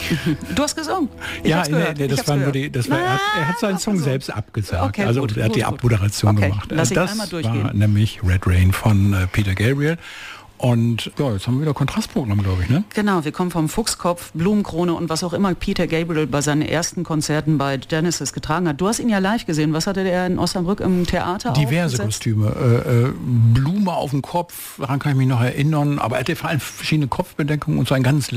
Du hast gesungen? Er hat seinen Song selbst abgesagt. Okay, also er hat die Abmoderation gemacht. Lass ich das einmal durchgehen. war nämlich Red Rain von Peter Gabriel. Und ja, jetzt haben wir wieder Kontrastprogramm, glaube ich, ne? Genau, wir kommen vom Fuchskopf, Blumenkrone und was auch immer Peter Gabriel bei seinen ersten Konzerten bei Genesis getragen hat. Du hast ihn ja live gesehen. Was hatte der in Osnabrück im Theater Diverse aufgesetzt? Kostüme. Blume auf dem Kopf, daran kann ich mich noch erinnern. Aber er hatte vor allem verschiedene Kopfbedeckungen und so ein ganz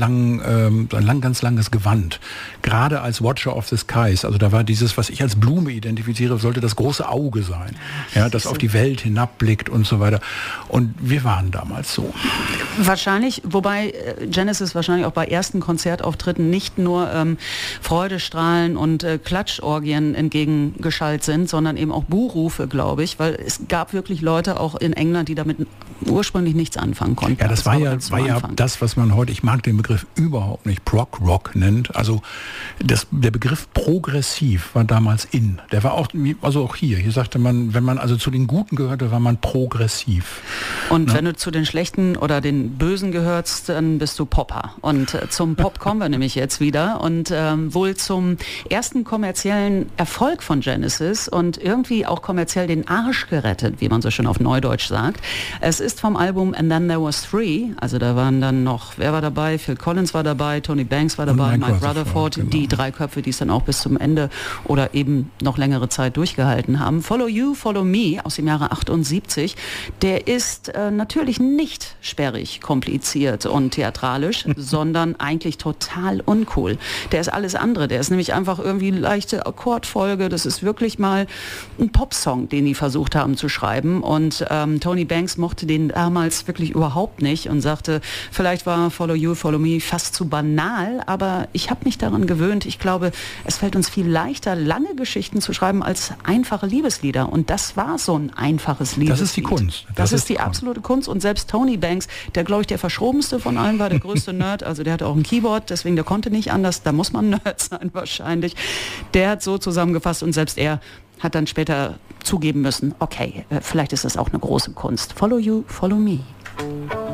langes Gewand. Gerade als Watcher of the Skies. Also da war dieses, was ich als Blume identifiziere, sollte das große Auge sein. Ja, das auf die Welt hinabblickt und so weiter. Und wir waren damals so. Wahrscheinlich, wobei Genesis wahrscheinlich auch bei ersten Konzertauftritten nicht nur Freudestrahlen und Klatschorgien entgegengeschaltet sind, sondern eben auch Buhrufe, glaube ich, weil es gab wirklich Leute auch in England, die damit ursprünglich nichts anfangen konnten. Ja, das war ja das, was man heute, ich mag den Begriff überhaupt nicht, Prog-Rock nennt. Also der Begriff progressiv war damals in. Der war auch, also auch hier sagte man, wenn man also zu den Guten gehörte, war man progressiv. Und wenn du zu den Schlechten oder den Bösen gehörst, dann bist du Popper. Und zum Pop kommen wir nämlich jetzt wieder und wohl zum ersten kommerziellen Erfolg von Genesis und irgendwie auch kommerziell den Arsch gerettet, wie man so schön auf Neudeutsch sagt. Es ist vom Album And Then There Was Three, also da waren dann noch, wer war dabei? Phil Collins war dabei, Tony Banks war dabei, Mike Rutherford, genau. Die drei Köpfe, die es dann auch bis zum Ende oder eben noch längere Zeit durchgehalten haben. Follow You, Follow Me aus dem Jahre 78, der ist natürlich nicht sperrig, kompliziert und theatralisch, sondern eigentlich total uncool. Der ist alles andere. Der ist nämlich einfach irgendwie leichte Akkordfolge. Das ist wirklich mal ein Popsong, den die versucht haben zu schreiben. Und Tony Banks mochte den damals wirklich überhaupt nicht und sagte, vielleicht war Follow You, Follow Me fast zu banal, aber ich habe mich daran gewöhnt. Ich glaube, es fällt uns viel leichter, lange Geschichten zu schreiben als einfache Liebeslieder. Und das war so ein einfaches Liebeslied. Das ist die Kunst. Das ist die absolute Kunst. Und selbst Tony Banks, der glaube ich der verschrobenste von allen war, der größte Nerd, also der hatte auch ein Keyboard, deswegen der konnte nicht anders, da muss man Nerd sein wahrscheinlich. Der hat so zusammengefasst und selbst er hat dann später zugeben müssen, okay, vielleicht ist das auch eine große Kunst. Follow You, Follow Me.